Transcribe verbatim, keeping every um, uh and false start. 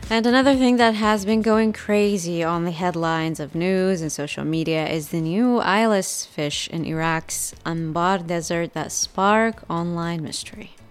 And another thing that has been going crazy on the headlines of news and social media is the new eyeless fish in Iraq's Anbar Desert that spark online mystery.